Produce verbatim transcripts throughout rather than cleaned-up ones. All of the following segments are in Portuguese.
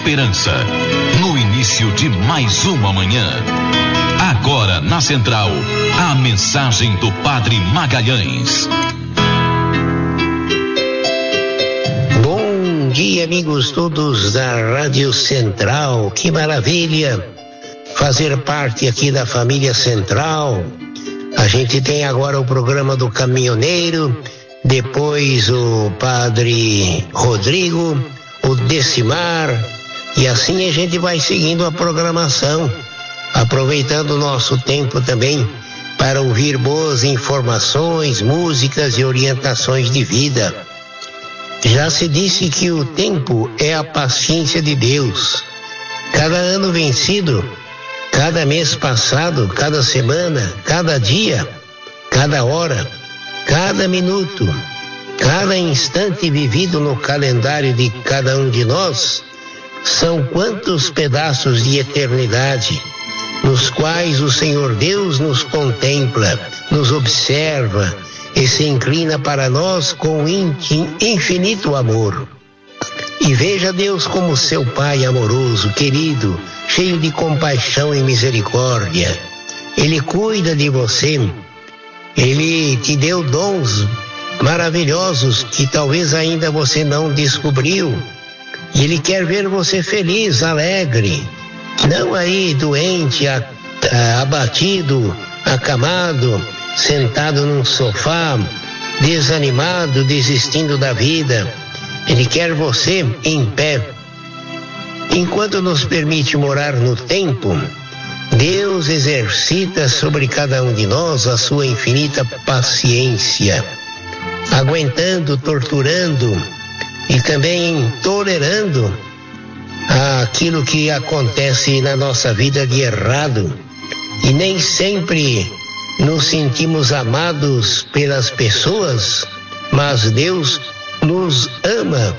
esperança, no início de mais uma manhã. Agora na Central, a mensagem do Padre Magalhães. Bom dia, amigos todos da Rádio Central. Que maravilha fazer parte aqui da família Central. A gente tem agora o programa do caminhoneiro, depois o Padre Rodrigo, o Decimar, e assim a gente vai seguindo a programação, aproveitando o nosso tempo também para ouvir boas informações, músicas e orientações de vida. Já se disse que o tempo é a paciência de Deus. Cada ano vencido, cada mês passado, cada semana, cada dia, cada hora, cada minuto, cada instante vivido no calendário de cada um de nós, são quantos pedaços de eternidade, nos quais o Senhor Deus nos contempla, nos observa e se inclina para nós com infinito amor. E veja Deus como seu Pai amoroso, querido, cheio de compaixão e misericórdia. Ele cuida de você. Ele te deu dons maravilhosos que talvez ainda você não descobriu. E Ele quer ver você feliz, alegre. Não aí doente, abatido, acamado, sentado num sofá, desanimado, desistindo da vida. Ele quer você em pé. Enquanto nos permite morar no tempo, Deus exercita sobre cada um de nós a sua infinita paciência, aguentando, torturando e também tolerando aquilo que acontece na nossa vida de errado. E nem sempre nos sentimos amados pelas pessoas, mas Deus nos ama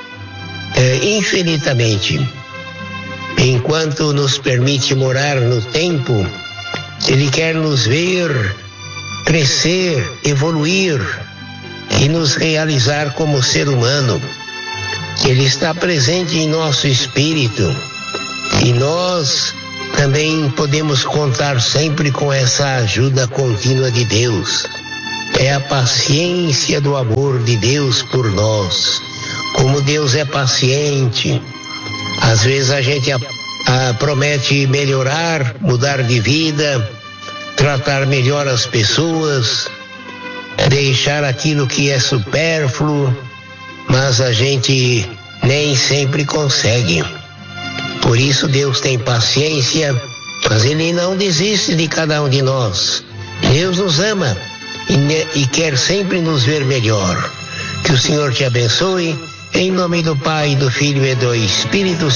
é, infinitamente. Enquanto nos permite morar no tempo, Ele quer nos ver crescer, evoluir e nos realizar como ser humano. Ele está presente em nosso espírito e nós também podemos contar sempre com essa ajuda contínua de Deus. É a paciência do amor de Deus por nós. Como Deus é paciente. Às vezes a gente a, a, promete melhorar, mudar de vida, tratar melhor as pessoas, deixar aquilo que é supérfluo, mas a gente nem sempre consegue. Por isso Deus tem paciência, mas Ele não desiste de cada um de nós. Deus nos ama e, e quer sempre nos ver melhor. Que o Senhor te abençoe, em nome do Pai, do Filho e do Espírito Santo.